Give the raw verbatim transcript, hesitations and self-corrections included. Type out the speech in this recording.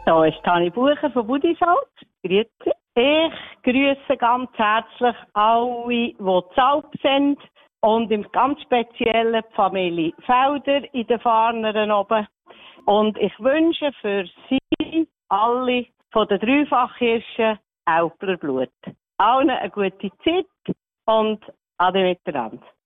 Da ist Tani Bucher von Budisalz. Grüezi. Ich grüße ganz herzlich alle, die zu Alp sind und im ganz Speziellen die Familie Felder in den Farnern oben. Und ich wünsche für Sie alle von den dreifachhirschen Älplerblut allen eine gute Zeit und ade miteinander.